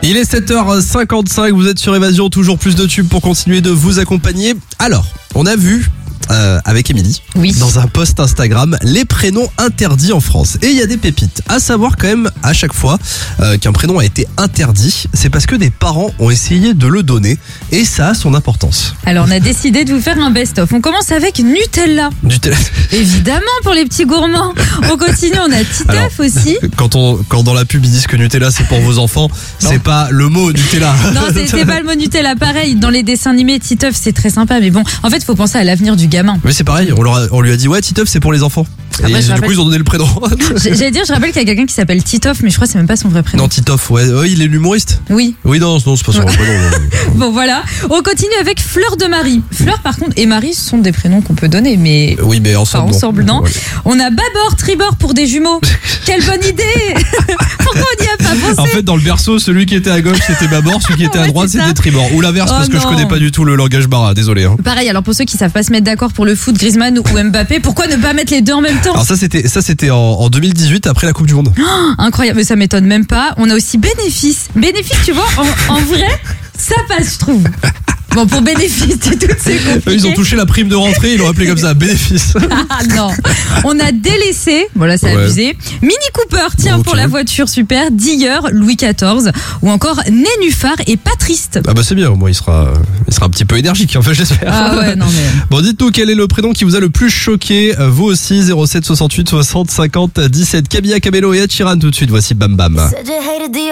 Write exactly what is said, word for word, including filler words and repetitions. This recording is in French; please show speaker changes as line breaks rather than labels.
Il est sept heures cinquante-cinq, vous êtes sur Évasion, toujours plus de tubes pour continuer de vous accompagner. Alors, on a vu euh, avec Émilie,
oui.
dans un post Instagram, les prénoms interdits en France. Et il y a des pépites. À savoir quand même, à chaque fois euh, qu'un prénom a été interdit, c'est parce que des parents ont essayé de le donner. Et ça a son importance.
Alors on a décidé de vous faire un best-of. On commence avec Nutella.
Nutella.
Évidemment pour les petits gourmands. On continue, on a Titeuf
Alors,
aussi.
Quand, on, quand dans la pub ils disent que Nutella c'est pour vos enfants, non. C'est pas le mot Nutella.
Non, c'est, c'est pas le mot Nutella. Pareil, dans les dessins animés, Titeuf c'est très sympa. Mais bon, en fait, il faut penser à l'avenir du gamin.
Mais c'est pareil, on, leur a, on lui a dit ouais, Titeuf c'est pour les enfants. Et
Après,
du
rappelle...
coup ils ont donné le prénom.
J'allais dire, je rappelle qu'il y a quelqu'un qui s'appelle Titeuf, mais je crois que c'est même pas son vrai prénom.
Non, Titeuf, ouais. ouais il est l'humoriste.
Oui.
Oui, non, non c'est pas son vrai prénom.
Bon voilà, on continue avec Fleur de Marie. Fleur par contre et Marie ce sont des prénoms qu'on peut donner, mais
oui, mais ensemble,
enfin, ensemble non.
Ouais.
On a Babord, Tribord pour des jumeaux. Quelle bonne idée. Pourquoi on n'y a pas pensé?
En fait, dans le berceau, celui qui était à gauche c'était Babord, celui qui était
ouais,
à droite c'était Tribord. Ou l'inverse,
oh,
parce que
non.
je connais pas du tout le langage bara, désolé. Hein.
Pareil, alors pour ceux qui savent pas se mettre d'accord pour le foot, Griezmann ou Mbappé, pourquoi ne pas mettre les deux en même temps?
Alors ça c'était ça c'était en, en deux mille dix-huit après la Coupe du Monde.
Oh, incroyable, mais ça m'étonne même pas. On a aussi Bénéfice. Bénéfice, tu vois, en, en vrai, ça passe, je trouve. Bon, pour Bénéfice, c'est tout, c'est compliqué.
Ils ont touché la prime de rentrée, ils l'ont appelé comme ça, Bénéfice.
Ah non. On a Délaissé, voilà, c'est ouais. abusé. Mini Cooper, tiens, okay. pour la voiture, super. D'hier, Louis quatorze. Ou encore Nénuphar et Patriste.
Ah bah c'est bien, au moins il sera, il sera un petit peu énergique, en fait, j'espère.
Ah ouais, non mais...
Bon, dites-nous quel est le prénom qui vous a le plus choqué. Vous aussi, zéro sept soixante-huit soixante cinquante dix-sept. Camilla Cabello et Ed Sheeran tout de suite. Voici Bam Bam.